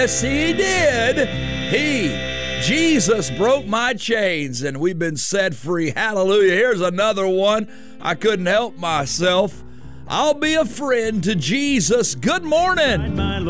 Yes, he did. Jesus broke my chains, and we've been set free. Hallelujah. Here's another one. I couldn't help myself. I'll be a friend to Jesus. Good morning.